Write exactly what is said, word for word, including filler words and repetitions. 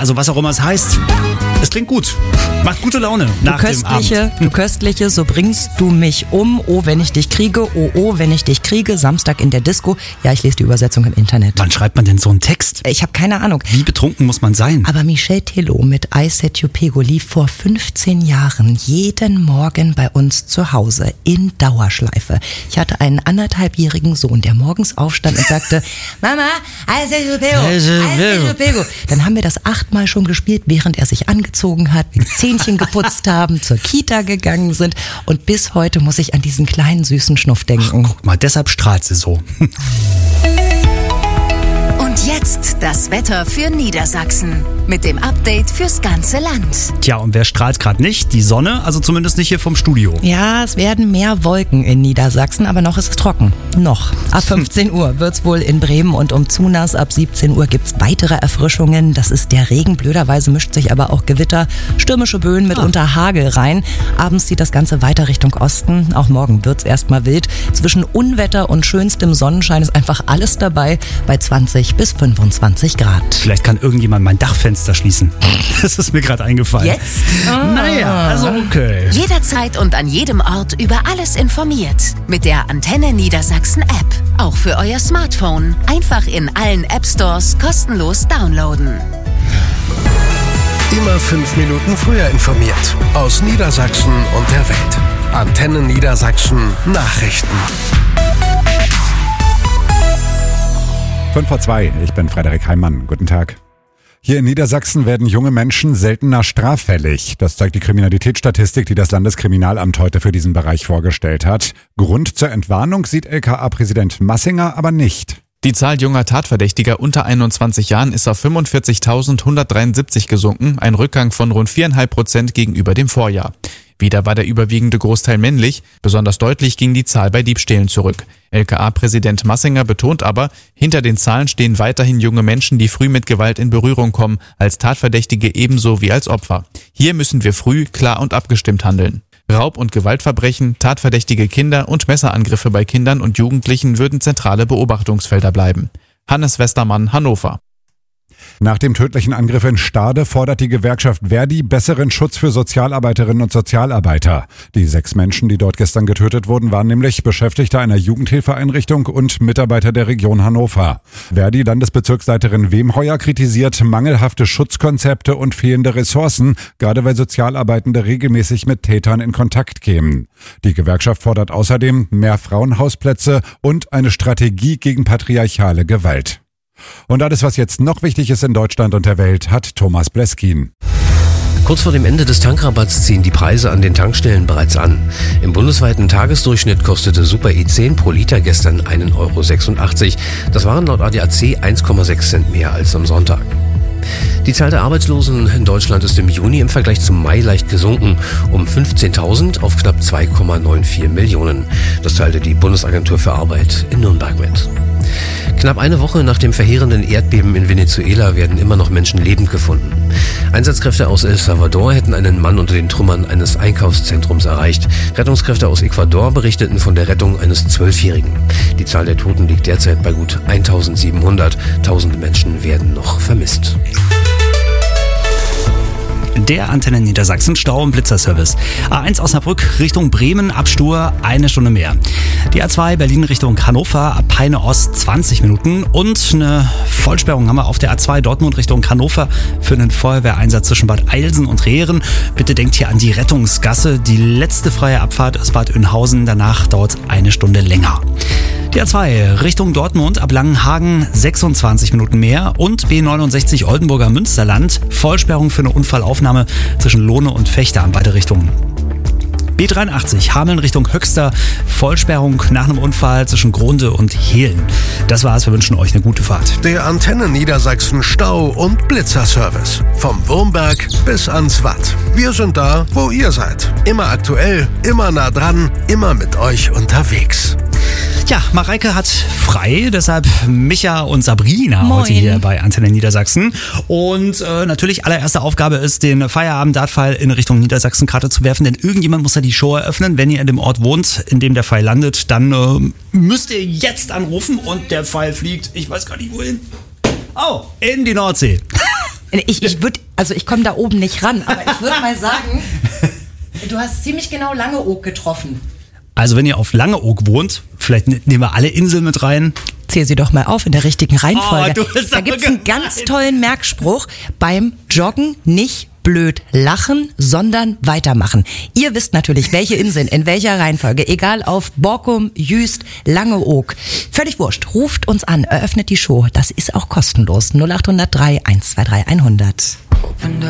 also was auch immer es heißt. Es klingt gut. Macht gute Laune nach du köstliche, dem Abend. Du köstliche, so bringst du mich um. Oh, wenn ich dich kriege. Oh, oh, wenn ich dich kriege. Samstag in der Disco. Ja, ich lese die Übersetzung im Internet. Wann schreibt man denn so einen Text? Ich habe keine Ahnung. Wie betrunken muss man sein? Aber Michel Tello mit I Set You Pego lief vor fünfzehn Jahren jeden Morgen bei uns zu Hause in Dauerschleife. Ich hatte einen anderthalbjährigen Sohn, der morgens aufstand und sagte, Mama, I Set You Pego, I Set You Pego. Dann haben wir das achtmal schon gespielt, während er sich angezogen hat, wir Zähnchen geputzt haben, zur Kita gegangen sind und bis heute muss ich an diesen kleinen süßen Schnuff denken. Ach, guck mal, deshalb strahlt sie so. Und jetzt das Wetter für Niedersachsen mit dem Update fürs ganze Land. Tja, und wer strahlt gerade nicht? Die Sonne, also zumindest nicht hier vom Studio. Ja, es werden mehr Wolken in Niedersachsen, aber noch ist es trocken. Noch. Ab fünfzehn Uhr wird's wohl in Bremen und um Zunas. Ab siebzehn Uhr gibt's weitere Erfrischungen. Das ist der Regen. Blöderweise mischt sich aber auch Gewitter, stürmische Böen mitunter ah. Hagel rein. Abends zieht das Ganze weiter Richtung Osten. Auch morgen wird's erstmal wild. Zwischen Unwetter und schönstem Sonnenschein ist einfach alles dabei bei zwanzig bis fünfundzwanzig Grad. Vielleicht kann irgendjemand mein Dachfenster schließen. Das ist mir gerade eingefallen. Jetzt? Ah. Naja, also okay. Jederzeit und an jedem Ort über alles informiert. Mit der Antenne Niedersachsen App. Auch für euer Smartphone. Einfach in allen App Stores kostenlos downloaden. Immer fünf Minuten früher informiert. Aus Niedersachsen und der Welt. Antenne Niedersachsen Nachrichten. fünf vor zwei, ich bin Frederik Heimann. Guten Tag. Hier in Niedersachsen werden junge Menschen seltener straffällig. Das zeigt die Kriminalitätsstatistik, die das Landeskriminalamt heute für diesen Bereich vorgestellt hat. Grund zur Entwarnung sieht L K A-Präsident Massinger aber nicht. Die Zahl junger Tatverdächtiger unter einundzwanzig Jahren ist auf fünfundvierzigtausendhundertdreiundsiebzig gesunken, ein Rückgang von rund vier Komma fünf Prozent gegenüber dem Vorjahr. Wieder war der überwiegende Großteil männlich, besonders deutlich ging die Zahl bei Diebstählen zurück. L K A-Präsident Massinger betont aber, hinter den Zahlen stehen weiterhin junge Menschen, die früh mit Gewalt in Berührung kommen, als Tatverdächtige ebenso wie als Opfer. Hier müssen wir früh, klar und abgestimmt handeln. Raub- und Gewaltverbrechen, tatverdächtige Kinder und Messerangriffe bei Kindern und Jugendlichen würden zentrale Beobachtungsfelder bleiben. Hannes Westermann, Hannover. Nach dem tödlichen Angriff in Stade fordert die Gewerkschaft Verdi besseren Schutz für Sozialarbeiterinnen und Sozialarbeiter. Die sechs Menschen, die dort gestern getötet wurden, waren nämlich Beschäftigte einer Jugendhilfeeinrichtung und Mitarbeiter der Region Hannover. Verdi-Landesbezirksleiterin Wemheuer kritisiert mangelhafte Schutzkonzepte und fehlende Ressourcen, gerade weil Sozialarbeitende regelmäßig mit Tätern in Kontakt kämen. Die Gewerkschaft fordert außerdem mehr Frauenhausplätze und eine Strategie gegen patriarchale Gewalt. Und alles, was jetzt noch wichtig ist in Deutschland und der Welt, hat Thomas Bleskin. Kurz vor dem Ende des Tankrabatts ziehen die Preise an den Tankstellen bereits an. Im bundesweiten Tagesdurchschnitt kostete Super E zehn pro Liter gestern ein Euro sechsundachtzig. Das waren laut A D A C eins Komma sechs Cent mehr als am Sonntag. Die Zahl der Arbeitslosen in Deutschland ist im Juni im Vergleich zum Mai leicht gesunken, um fünfzehntausend auf knapp zwei Komma vierundneunzig Millionen. Das teilte die Bundesagentur für Arbeit in Nürnberg mit. Knapp eine Woche nach dem verheerenden Erdbeben in Venezuela werden immer noch Menschen lebend gefunden. Einsatzkräfte aus El Salvador hätten einen Mann unter den Trümmern eines Einkaufszentrums erreicht. Rettungskräfte aus Ecuador berichteten von der Rettung eines Zwölfjährigen. Die Zahl der Toten liegt derzeit bei gut eintausendsiebenhundert. Tausende Menschen werden noch vermisst. Der Antenne Niedersachsen Stau- und Blitzerservice. A eins Osnabrück Richtung Bremen, Abstur eine Stunde mehr. Die A zwei Berlin Richtung Hannover, ab Peine Ost zwanzig Minuten. Und eine Vollsperrung haben wir auf der A zwei Dortmund Richtung Hannover für einen Feuerwehreinsatz zwischen Bad Eilsen und Rehren. Bitte denkt hier an die Rettungsgasse. Die letzte freie Abfahrt ist Bad Oeynhausen. Danach dauert es eine Stunde länger. Die A zwei Richtung Dortmund ab Langenhagen sechsundzwanzig Minuten mehr und B neunundsechzig Oldenburger Münsterland Vollsperrung für eine Unfallaufnahme zwischen Lohne und Vechta in beide Richtungen. B dreiundachtzig Hameln Richtung Höxter Vollsperrung nach einem Unfall zwischen Gronde und Hehlen. Das war's, wir wünschen euch eine gute Fahrt. Der Antenne Niedersachsen Stau- und Blitzerservice. Vom Wurmberg bis ans Watt. Wir sind da, wo ihr seid. Immer aktuell, immer nah dran, immer mit euch unterwegs. Ja, Mareike hat frei, deshalb Micha und Sabrina Moin. Heute hier bei Antenne Niedersachsen. Und äh, natürlich allererste Aufgabe ist, den Feierabend-Dartpfeil in Richtung Niedersachsen-Karte zu werfen, denn irgendjemand muss ja die Show eröffnen. Wenn ihr in dem Ort wohnt, in dem der Pfeil landet, dann äh, müsst ihr jetzt anrufen und der Pfeil fliegt, ich weiß gar nicht wohin. Oh, in die Nordsee. Ich, ich würde, also ich komme da oben nicht ran, aber ich würde mal sagen, du hast ziemlich genau Langeoog getroffen. Also wenn ihr auf Langeoog wohnt, vielleicht nehmen wir alle Inseln mit rein. Zähl sie doch mal auf in der richtigen Reihenfolge. Oh, du bist da aber gibt's einen gemein. ganz tollen Merkspruch. Beim Joggen nicht blöd lachen, sondern weitermachen. Ihr wisst natürlich, welche Inseln, in welcher Reihenfolge. Egal auf Borkum, Jüst, Langeoog. Völlig wurscht. Ruft uns an, eröffnet die Show. Das ist auch kostenlos. null acht null drei eins zwei drei hundert.